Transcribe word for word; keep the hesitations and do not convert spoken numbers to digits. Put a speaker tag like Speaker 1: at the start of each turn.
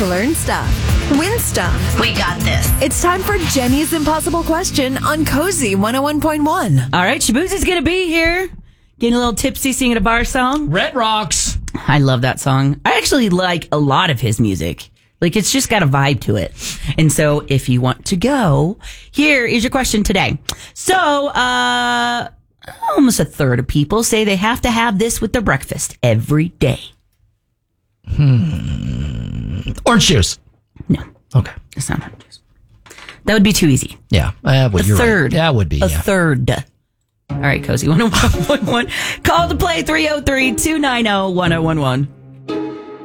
Speaker 1: to learn stuff, win stuff.
Speaker 2: We got this.
Speaker 1: It's time for Jenny's Impossible Question on Cozy one oh one point one.
Speaker 3: All right, Shaboozie's going to be here. Getting a little tipsy, singing a bar song.
Speaker 4: Red Rocks.
Speaker 3: I love that song. I actually like a lot of his music. Like, it's just got a vibe to it. And so, if you want to go, here is your question today. So, uh, almost a third of people say they have to have this with their breakfast every day.
Speaker 4: Hmm. Orange juice.
Speaker 3: No.
Speaker 4: Okay.
Speaker 3: It's not orange juice. That would be too easy.
Speaker 4: Yeah. Uh, well,
Speaker 3: a
Speaker 4: you're
Speaker 3: third.
Speaker 4: Right. Yeah, it would be.
Speaker 3: A
Speaker 4: yeah.
Speaker 3: third. All right, Cozy one oh one point one. Call to play three oh three, two nine oh, one oh one one.